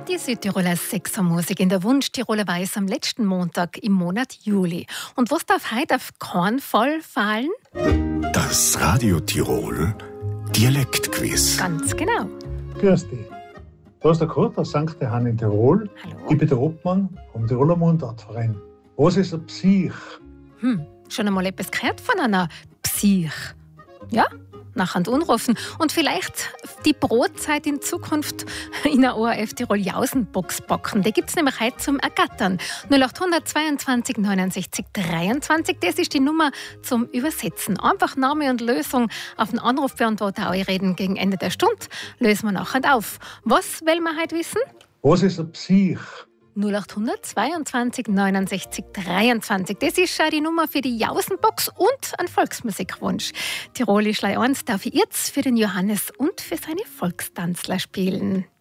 Die Südtiroler Sechsermusik in der Wunsch-Tiroler Weiß am letzten Montag im Monat Juli. Und was darf heute auf keinen Fall fallen? Das Radio Tirol Dialektquiz. Ganz genau. Grüß dich. Da ist der Kurt aus St. Johann in Tirol. Hallo. Ich bin der Obmann vom Tiroler Mundartverein. Was ist ein Psych? Schon einmal etwas gehört von einer Psych? Ja? Nachher anrufen und vielleicht die Brotzeit in Zukunft in der ORF Tirol Jausenbox backen. Die gibt es nämlich heute zum Ergattern. 0822 69 23, das ist die Nummer zum Übersetzen. Einfach Name und Lösung auf den Anrufbeantworter einreden gegen Ende der Stunde. Lösen wir nachher auf. Was wollen wir heute wissen? Was ist ein Psych? 0822 69 23. Das ist schon die Nummer für die Jausenbox und ein Volksmusikwunsch. Tirolisch Lei 1 darf ich jetzt für den Johannes und für seine Volkstanzler spielen.